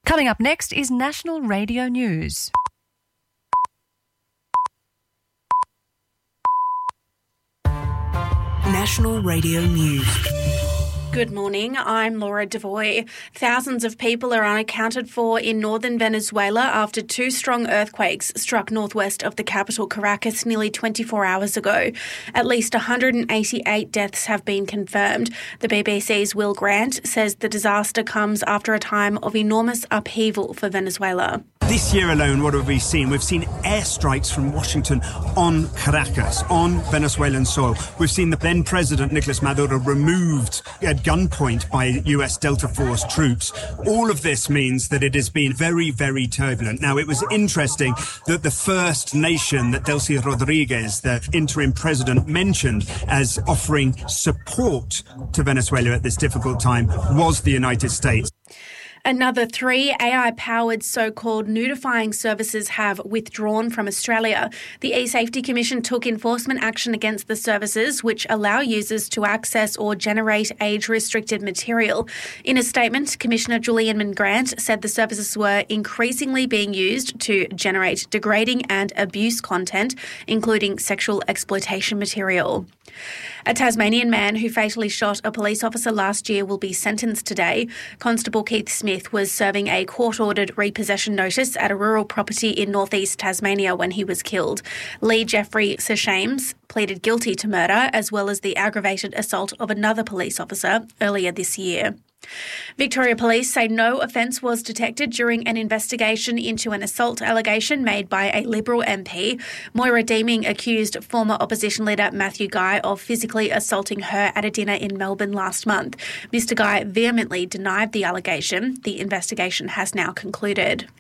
Coming up next is National Radio News. National Radio News. Good morning, I'm Laura Devoy. Thousands of people are unaccounted for in northern Venezuela after two strong earthquakes struck northwest of the capital Caracas nearly 24 hours ago. At least 188 deaths have been confirmed. The BBC's Will Grant says the disaster comes after a time of enormous upheaval for Venezuela. This year alone, what have we seen? We've seen airstrikes from Washington on Caracas, on Venezuelan soil. We've seen the then President Nicolas Maduro removed at gunpoint by US Delta Force troops. All of this means that it has been very, very turbulent. Now, it was interesting that the first nation that Delcy Rodriguez, the interim president, mentioned as offering support to Venezuela at this difficult time was the United States. Another 3 AI-powered so-called nudifying services have withdrawn from Australia. The eSafety Commission took enforcement action against the services, which allow users to access or generate age-restricted material. In a statement, Commissioner Julian Mingrant said the services were increasingly being used to generate degrading and abuse content, including sexual exploitation material. A Tasmanian man who fatally shot a police officer last year will be sentenced today. Constable Keith Smith was serving a court-ordered repossession notice at a rural property in northeast Tasmania when he was killed. Lee Jeffrey Seshames pleaded guilty to murder as well as the aggravated assault of another police officer earlier this year. Victoria Police say no offence was detected during an investigation into an assault allegation made by a Liberal MP. Moira Deeming accused former opposition leader Matthew Guy of physically assaulting her at a dinner in Melbourne last month. Mr Guy vehemently denied the allegation. The investigation has now concluded.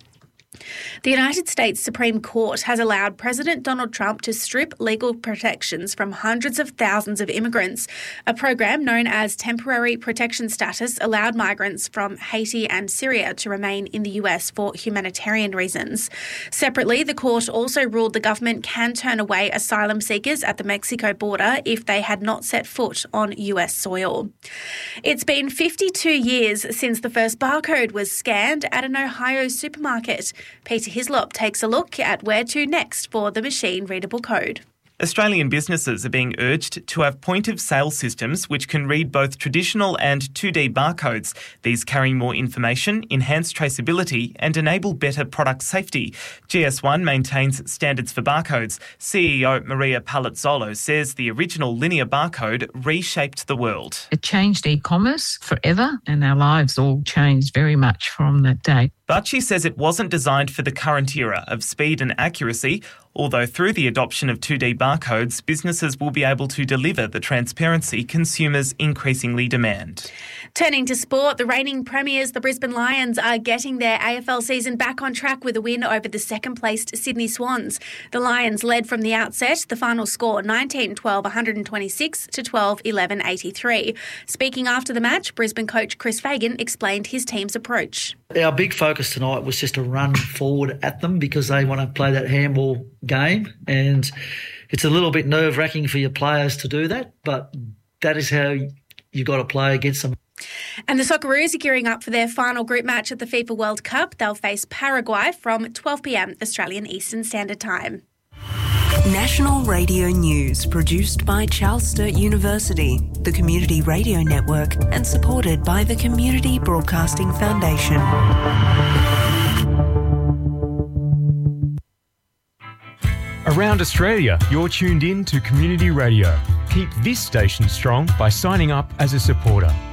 The United States Supreme Court has allowed President Donald Trump to strip legal protections from hundreds of thousands of immigrants. A program known as Temporary Protection Status allowed migrants from Haiti and Syria to remain in the US for humanitarian reasons. Separately, the court also ruled the government can turn away asylum seekers at the Mexico border if they had not set foot on US soil. It's been 52 years since the first barcode was scanned at an Ohio supermarket. Peter Hislop takes a look at where to next for the machine-readable code. Australian businesses are being urged to have point-of-sale systems which can read both traditional and 2D barcodes. These carry more information, enhance traceability and enable better product safety. GS1 maintains standards for barcodes. CEO Maria Palazzolo says the original linear barcode reshaped the world. It changed e-commerce forever and our lives all changed very much from that day. But she says it wasn't designed for the current era of speed and accuracy, although through the adoption of 2D barcodes, businesses will be able to deliver the transparency consumers increasingly demand. Turning to sport, the reigning premiers, the Brisbane Lions, are getting their AFL season back on track with a win over the second-placed Sydney Swans. The Lions led from the outset, the final score 19-12, 126 to 12-11, 83. Speaking after the match, Brisbane coach Chris Fagan explained his team's approach. Our big focus tonight was just to run forward at them because they want to play that handball game, and it's a little bit nerve-wracking for your players to do that, but that is how you got to play against them. And the Socceroos are gearing up for their final group match at the FIFA World Cup. They'll face Paraguay from 12 p.m. Australian Eastern Standard Time. National Radio News, produced by Charles Sturt University, the Community Radio Network, and supported by the Community Broadcasting Foundation. Around Australia, you're tuned in to Community Radio. Keep this station strong by signing up as a supporter.